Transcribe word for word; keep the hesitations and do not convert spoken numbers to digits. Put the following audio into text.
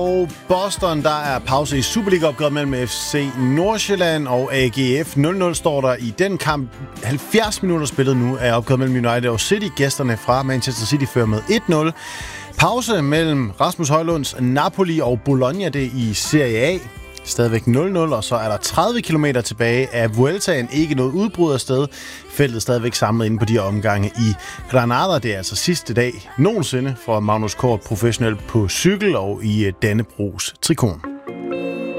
Og Boston, der er pause i Superliga-opgøret mellem F C Nordsjælland og A G F. nul nul står der i den kamp. halvfjerds minutter spillet nu er opgøret mellem United og City. Gæsterne fra Manchester City fører med et nul. Pause mellem Rasmus Højlunds Napoli og Bologna, det i Serie A. Stadigvæk nul nul, og så er der tredive kilometer tilbage af Vueltaen. Ikke noget udbrud af sted. Feltet stadigvæk samlet inde på de her omgange i Granada. Det er altså sidste dag nogensinde for Magnus Kort professionel på cykel og i Dannebrogs trikot.